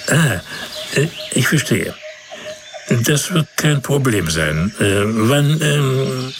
Ich verstehe. Das wird kein Problem sein. Wann,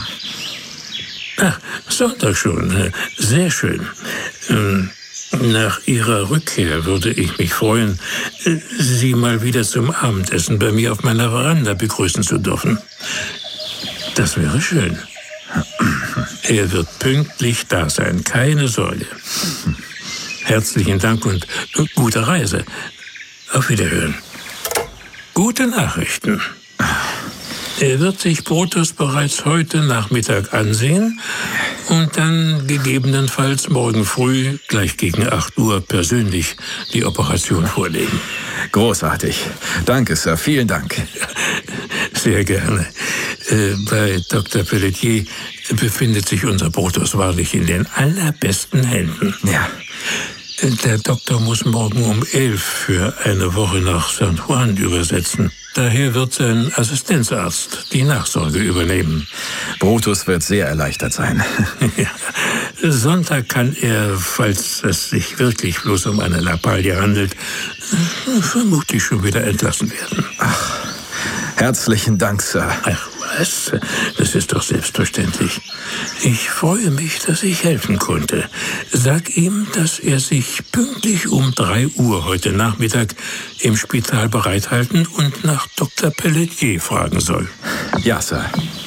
Sonntag schon. Sehr schön. Nach Ihrer Rückkehr würde ich mich freuen, Sie mal wieder zum Abendessen bei mir auf meiner Veranda begrüßen zu dürfen. Das wäre schön. Er wird pünktlich da sein, keine Sorge. Herzlichen Dank und gute Reise. Auf Wiederhören. Gute Nachrichten. Er wird sich Brutus bereits heute Nachmittag ansehen und dann gegebenenfalls morgen früh gleich gegen 8 Uhr persönlich die Operation vorlegen. Großartig. Danke, Sir. Vielen Dank. Sehr gerne. Bei Dr. Pelletier befindet sich unser Brutus wahrlich in den allerbesten Händen. Ja. Der Doktor muss morgen um 11 für eine Woche nach San Juan übersetzen. Daher wird sein Assistenzarzt die Nachsorge übernehmen. Brutus wird sehr erleichtert sein. Ja. Sonntag kann er, falls es sich wirklich bloß um eine Lappalie handelt, vermutlich schon wieder entlassen werden. Ach, herzlichen Dank, Sir. Ach was, das ist doch selbstverständlich. Ich freue mich, dass ich helfen konnte. Sag ihm, dass er sich pünktlich um 3 Uhr heute Nachmittag im Spital bereithalten und nach Dr. Pelletier fragen soll. Ja, Sir.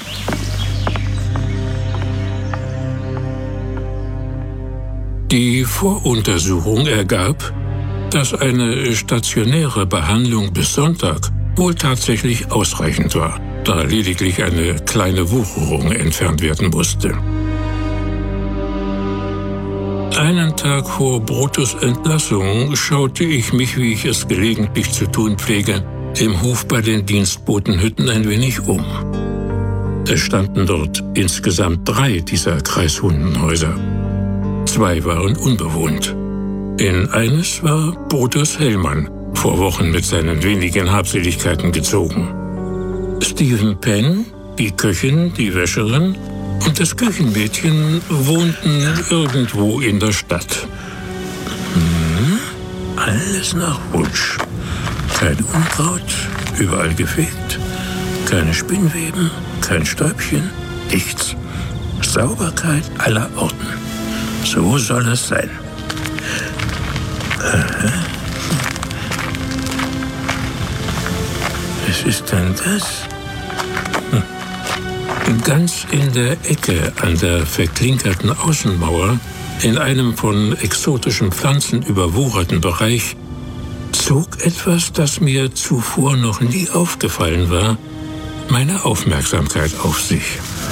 Die Voruntersuchung ergab, dass eine stationäre Behandlung bis Sonntag wohl tatsächlich ausreichend war, da lediglich eine kleine Wucherung entfernt werden musste. Einen Tag vor Brutus' Entlassung schaute ich mich, wie ich es gelegentlich zu tun pflege, im Hof bei den Dienstbotenhütten ein wenig um. Es standen dort insgesamt 3 dieser Kreishundenhäuser. 2 waren unbewohnt. In eines war Brutus Hellmann vor Wochen mit seinen wenigen Habseligkeiten gezogen. Stephen Penn, die Köchin, die Wäscherin und das Küchenmädchen wohnten irgendwo in der Stadt. Alles nach Wunsch. Kein Unkraut, überall gefegt. Keine Spinnweben, kein Stäubchen, nichts. Sauberkeit aller Orten. So soll es sein. Was ist denn das? Ganz in der Ecke an der verklinkerten Außenmauer, in einem von exotischen Pflanzen überwucherten Bereich, zog etwas, das mir zuvor noch nie aufgefallen war, meine Aufmerksamkeit auf sich.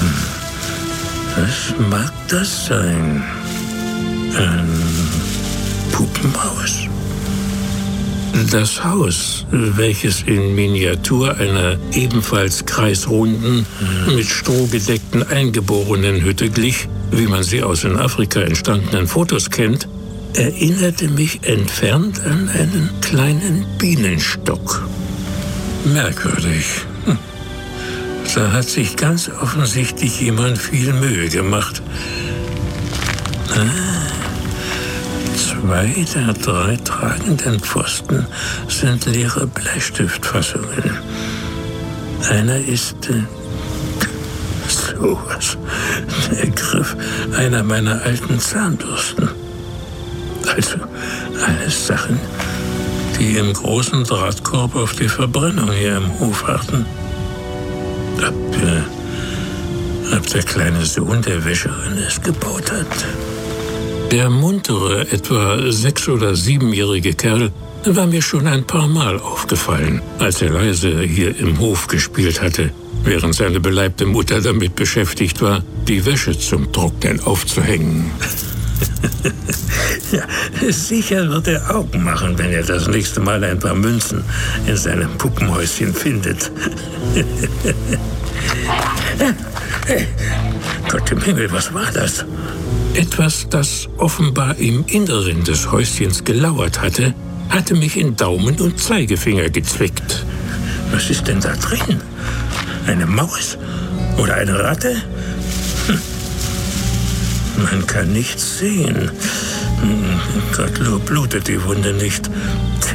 Was mag das sein? Ein Puppenhaus? Das Haus, welches in Miniatur einer ebenfalls kreisrunden, mit Stroh gedeckten eingeborenen Hütte glich, wie man sie aus in Afrika entstandenen Fotos kennt, erinnerte mich entfernt an einen kleinen Bienenstock. Merkwürdig. Da hat sich ganz offensichtlich jemand viel Mühe gemacht. 2 der 3 tragenden Pfosten sind leere Bleistiftfassungen. Einer ist sowas. Der Griff einer meiner alten Zahnbürsten. Also alles Sachen, die im großen Drahtkorb auf die Verbrennung hier im Hof warten. Ob der kleine Sohn der Wäscherin es gebaut hat. Der muntere, etwa 6- oder 7-jährige Kerl war mir schon ein paar Mal aufgefallen, als er leise hier im Hof gespielt hatte, während seine beleibte Mutter damit beschäftigt war, die Wäsche zum Trocknen aufzuhängen. Ja, sicher wird er Augen machen, wenn er das nächste Mal ein paar Münzen in seinem Puppenhäuschen findet. Hey, Gott im Himmel, was war das? Etwas, das offenbar im Inneren des Häuschens gelauert hatte, hatte mich in Daumen und Zeigefinger gezwickt. Was ist denn da drin? Eine Maus? Oder eine Ratte? Man kann nichts sehen. Gottlob blutet die Wunde nicht.